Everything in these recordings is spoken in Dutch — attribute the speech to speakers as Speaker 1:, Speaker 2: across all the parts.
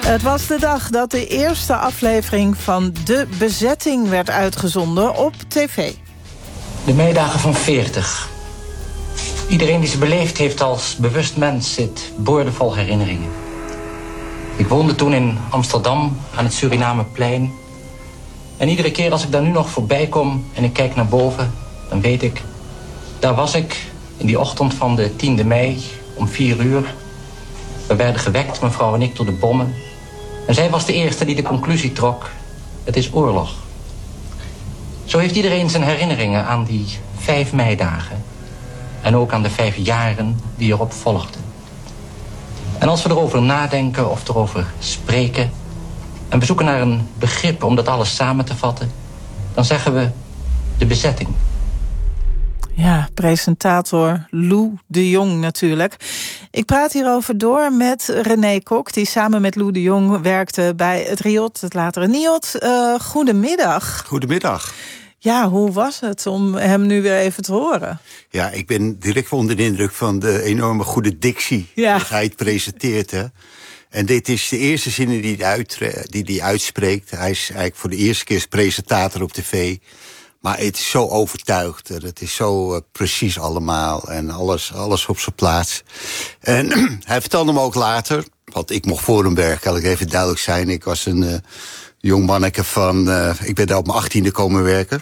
Speaker 1: Het was de dag dat de eerste aflevering van De Bezetting werd uitgezonden op tv.
Speaker 2: De meidagen van 40. Iedereen die ze beleefd heeft als bewust mens zit boordevol herinneringen. Ik woonde toen in Amsterdam aan het Surinameplein. En iedere keer als ik daar nu nog voorbij kom en ik kijk naar boven, dan weet ik, daar was ik in die ochtend van de 10e mei om 4 uur. We werden gewekt, mevrouw en ik, door de bommen. En zij was de eerste die de conclusie trok: het is oorlog. Zo heeft iedereen zijn herinneringen aan die 5 meidagen. En ook aan de 5 jaren die erop volgden. En als we erover nadenken of erover spreken en we zoeken naar een begrip om dat alles samen te vatten, dan zeggen we de bezetting.
Speaker 1: Ja, presentator Lou de Jong natuurlijk. Ik praat hierover door met René Kok, die samen met Lou de Jong werkte bij het RIOT, het latere NIOT. Goedemiddag.
Speaker 3: Goedemiddag.
Speaker 1: Ja, hoe was het om hem nu weer even te horen?
Speaker 3: Ja, ik ben direct onder de indruk van de enorme goede dictie die hij het presenteert. Hè. En dit is de eerste zinnen die hij uitspreekt. Hij is eigenlijk voor de eerste keer presentator op tv. Maar het is zo overtuigd. Het is zo precies allemaal. En alles op zijn plaats. En hij vertelde me ook later, want ik mocht voor hem werken, laat ik even duidelijk zijn. Ik was een jong manneke van, ik ben daar op mijn 18e komen werken.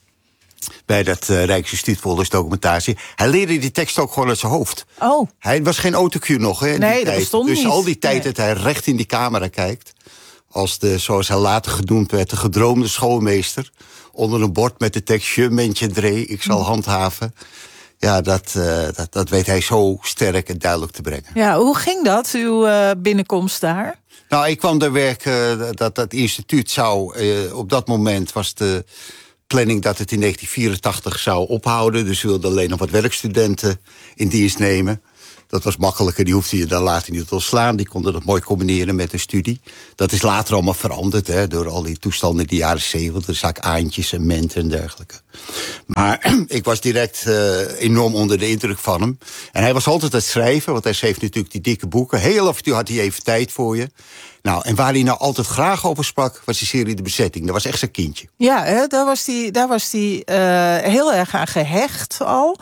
Speaker 3: Bij dat Rijksinstituut voor Oorlogsdocumentatie. Hij leerde die tekst ook gewoon uit zijn hoofd.
Speaker 1: Oh.
Speaker 3: Hij was geen autocue nog, hè?
Speaker 1: Nee, dat bestond niet.
Speaker 3: Dus al die tijd dat hij recht in die camera kijkt, als zoals hij later genoemd werd, de gedroomde schoolmeester, onder een bord met de tekst: Je mentje Dree, ik zal handhaven. Ja, dat weet hij zo sterk en duidelijk te brengen.
Speaker 1: Ja, hoe ging dat, uw binnenkomst daar?
Speaker 3: Nou, ik kwam daar werken, dat instituut zou, op dat moment was de planning dat het in 1984 zou ophouden. Dus we wilden alleen nog wat werkstudenten in dienst nemen. Dat was makkelijker, die hoefde je dan later niet te ontslaan. Die konden dat mooi combineren met een studie. Dat is later allemaal veranderd, hè, door al die toestanden in de jaren 70. De zaak Aantjes en Ment en dergelijke. Maar ik was direct enorm onder de indruk van hem. En hij was altijd aan het schrijven, want hij schreef natuurlijk die dikke boeken. Heel af en toe had hij even tijd voor je. Nou, en waar hij nou altijd graag over sprak, was die serie De Bezetting. Dat was echt zijn kindje.
Speaker 1: Ja, hè, daar was hij heel erg aan gehecht al.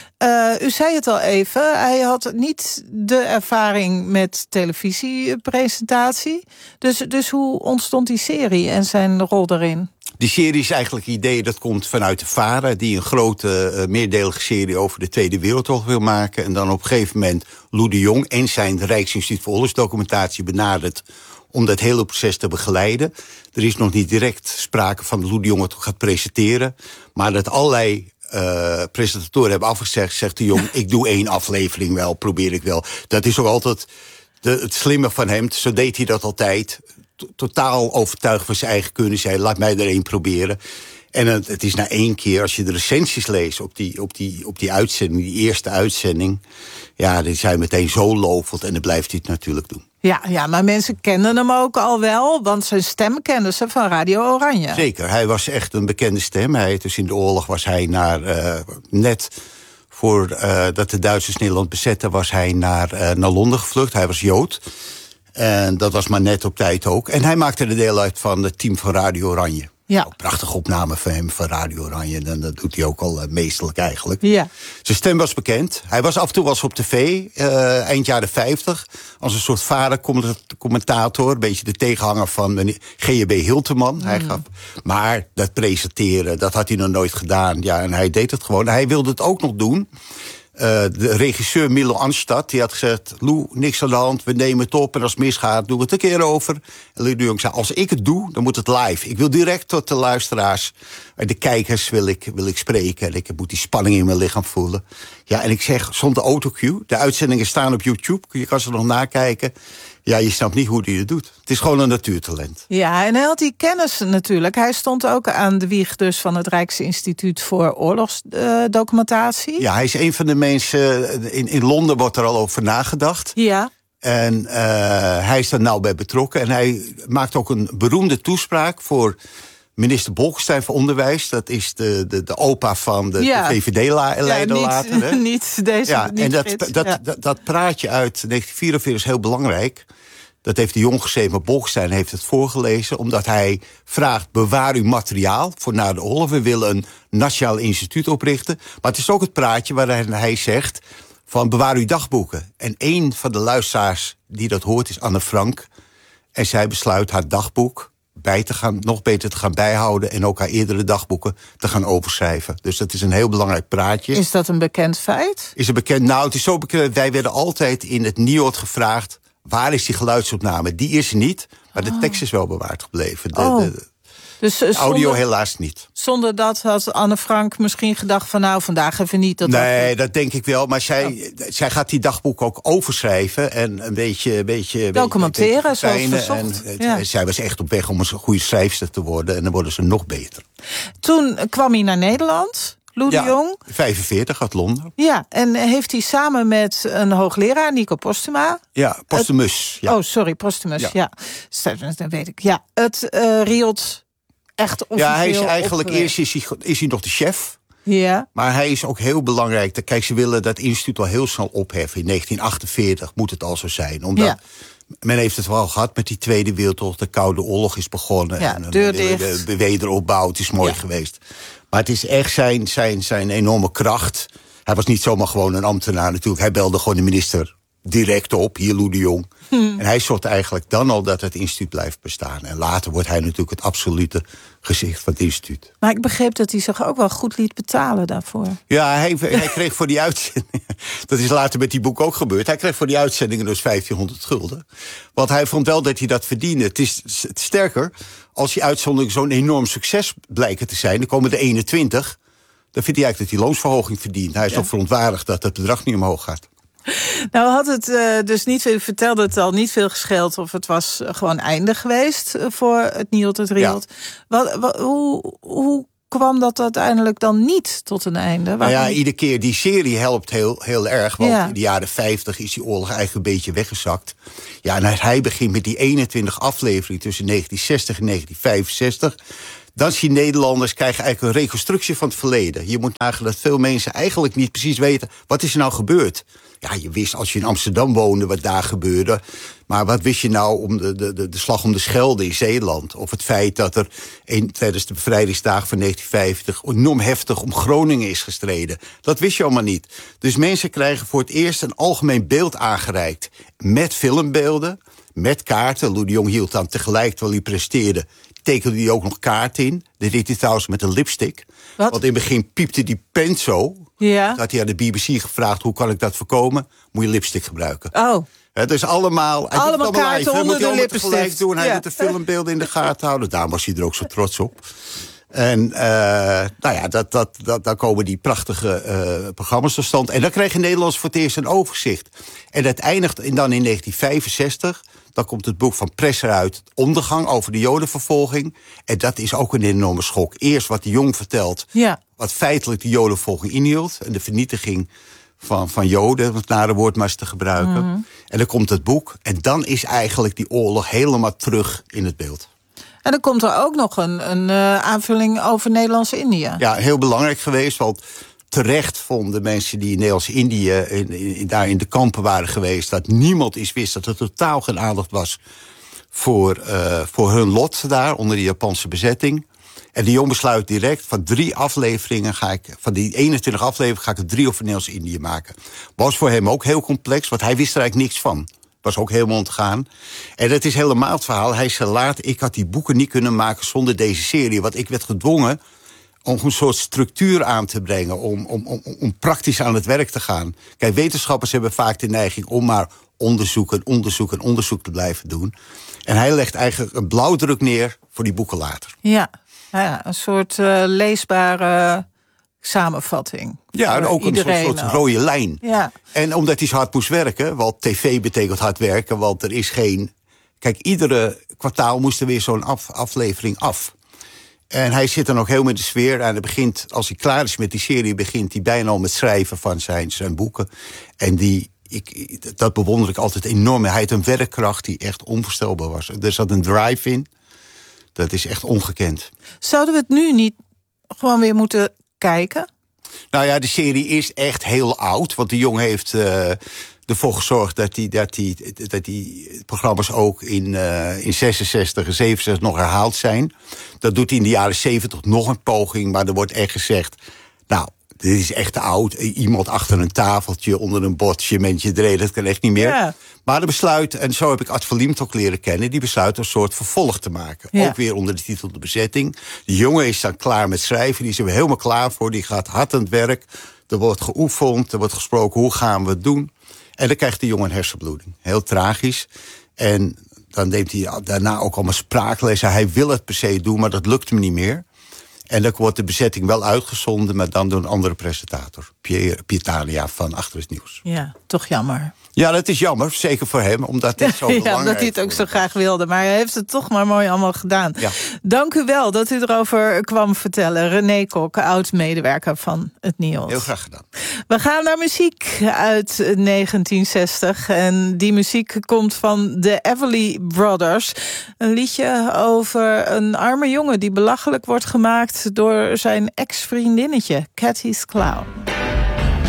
Speaker 1: U zei het al even, hij had niet de ervaring met televisiepresentatie. Dus hoe ontstond die serie en zijn rol daarin?
Speaker 3: Die serie is eigenlijk een idee dat komt vanuit de VARA, die een grote meerdelige serie over de Tweede Wereldoorlog wil maken. En dan op een gegeven moment Lou de Jong en zijn Rijksinstituut voor Oorlogsdocumentatie benadert om dat hele proces te begeleiden. Er is nog niet direct sprake van dat Lou de Jong het gaat presenteren, maar dat allerlei presentatoren hebben afgezegd, zegt de Jong, ik doe 1 aflevering wel, probeer ik wel. Dat is ook altijd het slimme van hem, zo deed hij dat altijd. Totaal overtuigd van zijn eigen kunnen, zei laat mij er 1 proberen. En het is na 1 keer, als je de recensies leest op die uitzending, die eerste uitzending, ja, die zijn meteen zo lovend en dan blijft hij het natuurlijk doen.
Speaker 1: Ja, maar mensen kennen hem ook al wel, want zijn stem kenden ze van Radio Oranje.
Speaker 3: Zeker, hij was echt een bekende stem. Dus in de oorlog was hij net voordat de Duitsers Nederland bezetten, was hij naar Londen gevlucht. Hij was Jood. En dat was maar net op tijd ook. En hij maakte er deel uit van het team van Radio Oranje. Ja. Nou, prachtige opname van hem van Radio Oranje. En dat doet hij ook al meesterlijk eigenlijk. Ja. Zijn stem was bekend. Hij was af en toe wel eens op tv, eind jaren 50... als een soort vadercommentator. Een beetje de tegenhanger van G.J.B. Hilteman. Hij gaf, maar dat presenteren, dat had hij nog nooit gedaan. Ja, en hij deed het gewoon. Hij wilde het ook nog doen. De regisseur Milo Anstad, die had gezegd, Lou, niks aan de hand, we nemen het op en als het misgaat, doen we het een keer over. En Lou de Jong zei, als ik het doe, dan moet het live. Ik wil direct tot de luisteraars, de kijkers wil ik spreken en ik moet die spanning in mijn lichaam voelen. Ja, en ik zeg, zonder autocue, de uitzendingen staan op YouTube, je kan ze nog nakijken. Ja, je snapt niet hoe hij het doet. Het is gewoon een natuurtalent. Ja, en hij had die kennis natuurlijk. Hij stond ook aan de wieg dus van het Rijksinstituut voor Oorlogsdocumentatie. Ja, hij is een van de mensen, in Londen wordt er al over nagedacht. Ja. En hij is daar nauw bij betrokken. En hij maakt ook een beroemde toespraak voor minister Bolkestein van Onderwijs. Dat is de opa van de VVD-leider later. Hè? Niet deze. Ja, niet en dat praatje uit 1944 is heel belangrijk. Dat heeft de Jong geschreven, maar Bolkestein heeft het voorgelezen, omdat hij vraagt, bewaar uw materiaal voor na de oorlog. We willen een nationaal instituut oprichten. Maar het is ook het praatje waarin hij zegt van bewaar uw dagboeken. En een van de luisteraars die dat hoort is Anne Frank. En zij besluit haar dagboek nog beter te gaan bijhouden en ook haar eerdere dagboeken te gaan overschrijven. Dus dat is een heel belangrijk praatje.
Speaker 1: Is dat een bekend feit?
Speaker 3: Is het bekend? Nou, het is zo bekend. Wij werden altijd in het NIOD gevraagd, waar is die geluidsopname? Die is er niet, maar de tekst is wel bewaard gebleven.
Speaker 1: Dus
Speaker 3: de audio helaas niet.
Speaker 1: Zonder dat had Anne Frank misschien gedacht van nou, vandaag even niet.
Speaker 3: Nee, dat denk ik wel. Maar zij gaat die dagboek ook overschrijven en een beetje
Speaker 1: documenteren, zoals verzocht.
Speaker 3: Zij was echt op weg om een goede schrijfster te worden en dan worden ze nog beter.
Speaker 1: Toen kwam hij naar Nederland, Lou de Jong.
Speaker 3: 45 uit Londen.
Speaker 1: Ja, en heeft hij samen met een hoogleraar, Nico Postuma.
Speaker 3: Ja, Postumus.
Speaker 1: Oh, sorry, Postumus, ja. Dat weet ik. Ja, het Riot echt officieel.
Speaker 3: Ja, hij is eigenlijk eerst is hij nog de chef.
Speaker 1: Ja.
Speaker 3: Maar hij is ook heel belangrijk. Kijk, ze willen dat instituut al heel snel opheffen. In 1948 moet het al zo zijn. Omdat men heeft het wel gehad met die Tweede Wereldoorlog. De Koude Oorlog is begonnen.
Speaker 1: Ja,
Speaker 3: en
Speaker 1: deur dicht.
Speaker 3: De wederopbouw, het is mooi geweest. Maar het is echt zijn enorme kracht. Hij was niet zomaar gewoon een ambtenaar natuurlijk. Hij belde gewoon de minister direct op, hier Lou de Jong. En hij zorgt eigenlijk dan al dat het instituut blijft bestaan. En later wordt hij natuurlijk het absolute gezicht van het instituut.
Speaker 1: Maar ik begreep dat hij zich ook wel goed liet betalen daarvoor.
Speaker 3: Ja, hij kreeg voor die uitzendingen, dat is later met die boek ook gebeurd, hij kreeg voor die uitzendingen dus 1500 gulden. Want hij vond wel dat hij dat verdiende. Het is sterker, als die uitzendingen zo'n enorm succes blijken te zijn, dan komen de 21, dan vindt hij eigenlijk dat hij loonsverhoging verdient. Hij is nog verontwaardigd dat het bedrag niet omhoog gaat.
Speaker 1: Nou had het dus niet, u vertelde het al, niet veel gescheeld of het was gewoon einde geweest voor het NIOD, het Riot. Ja. Hoe kwam dat uiteindelijk dan niet tot een einde?
Speaker 3: Nou ja, iedere keer die serie helpt heel erg. Want in de jaren 50 is die oorlog eigenlijk een beetje weggezakt. Ja, en hij begint met die 21 afleveringen tussen 1960 en 1965. Dan zien Nederlanders krijgen eigenlijk een reconstructie van het verleden. Je moet nagaan dat veel mensen eigenlijk niet precies weten, wat is er nou gebeurd? Ja, je wist als je in Amsterdam woonde wat daar gebeurde. Maar wat wist je nou om de slag om de Schelde in Zeeland? Of het feit dat er tijdens de bevrijdingsdagen van 1950 enorm heftig om Groningen is gestreden. Dat wist je allemaal niet. Dus mensen krijgen voor het eerst een algemeen beeld aangereikt. Met filmbeelden, met kaarten. Lou de Jong hield dan tegelijk, terwijl hij presteerde, tekende hij ook nog kaart in. Dat deed hij trouwens met een lipstick.
Speaker 1: Wat?
Speaker 3: Want in het begin piepte die pen zo.
Speaker 1: Ja.
Speaker 3: Dat had hij aan de BBC gevraagd, hoe kan ik dat voorkomen? Moet je lipstick gebruiken.
Speaker 1: Oh.
Speaker 3: Dus allemaal
Speaker 1: kaarten onder de lipstick.
Speaker 3: Tegelijk doen. Hij moet de filmbeelden in de gaten houden. Daarom was hij er ook zo trots op. En dan komen die prachtige programma's tot stand. En dan krijgen Nederlanders voor het eerst een overzicht. En dat eindigt dan in 1965... Dan komt het boek van Presser uit, Ondergang, over de Jodenvervolging. En dat is ook een enorme schok. Eerst wat de Jong vertelt, wat feitelijk de Jodenvervolging inhield. En de vernietiging van Joden, om het nare woord maar eens te gebruiken. Mm-hmm. En dan komt het boek. En dan is eigenlijk die oorlog helemaal terug in het beeld.
Speaker 1: En dan komt er ook nog een aanvulling over Nederlands-Indië.
Speaker 3: Ja, heel belangrijk geweest, want terecht vonden mensen die in Nederlands-Indië daar in de kampen waren geweest, dat niemand iets wist, dat er totaal geen aandacht was voor hun lot daar onder die Japanse bezetting. En de Jong besluit direct, van die 21 afleveringen ga ik er 3 over Nederlands-Indië maken. Was voor hem ook heel complex, want hij wist er eigenlijk niks van. Was ook helemaal ontgaan. En dat is helemaal het verhaal. Hij zei later, ik had die boeken niet kunnen maken zonder deze serie, want ik werd gedwongen om een soort structuur aan te brengen, om praktisch aan het werk te gaan. Kijk, wetenschappers hebben vaak de neiging om maar onderzoek te blijven doen. En hij legt eigenlijk een blauwdruk neer voor die boeken later.
Speaker 1: Ja, een soort leesbare samenvatting.
Speaker 3: Ja, en ook een soort rode lijn.
Speaker 1: Ja.
Speaker 3: En omdat hij zo hard moest werken, want tv betekent hard werken, want er is geen... Kijk, iedere kwartaal moest er weer zo'n aflevering af. En hij zit dan ook heel met de sfeer. En als hij klaar is met die serie, begint hij bijna al met schrijven van zijn boeken. En dat bewonder ik altijd enorm. Hij had een werkkracht die echt onvoorstelbaar was. Er zat een drive in. Dat is echt ongekend.
Speaker 1: Zouden we het nu niet gewoon weer moeten kijken?
Speaker 3: Nou ja, de serie is echt heel oud. Want de Jong heeft ervoor gezorgd dat die programma's ook in 66 en 67 nog herhaald zijn. Dat doet hij in de jaren 70 nog een poging, maar er wordt echt gezegd, nou, dit is echt te oud. Iemand achter een tafeltje, onder een bordje, mentje dreden, dat kan echt niet meer. Ja. Maar de besluit, en zo heb ik Ad van Liemt ook leren kennen, die besluit een soort vervolg te maken. Ja. Ook weer onder de titel De Bezetting. De jongen is dan klaar met schrijven, die is er helemaal klaar voor, die gaat hard aan het werk. Er wordt geoefend, er wordt gesproken, hoe gaan we het doen? En dan krijgt de jongen een hersenbloeding. Heel tragisch. En dan neemt hij daarna ook allemaal spraaklessen. Hij wil het per se doen, maar dat lukt hem niet meer. En dan wordt de bezetting wel uitgezonden, maar dan door een andere presentator. Pietalia van Achter het Nieuws.
Speaker 1: Ja, toch jammer.
Speaker 3: Ja, dat is jammer, zeker voor hem, omdat dit zo belangrijk is.
Speaker 1: Omdat hij het ook zo graag wilde, maar hij heeft het toch maar mooi allemaal gedaan. Ja. Dank u wel dat u erover kwam vertellen. René Kok, oud-medewerker van het NIOD.
Speaker 3: Heel graag gedaan.
Speaker 1: We gaan naar muziek uit 1960. En die muziek komt van de Everly Brothers. Een liedje over een arme jongen die belachelijk wordt gemaakt door zijn ex-vriendinnetje, Cathy's Clown.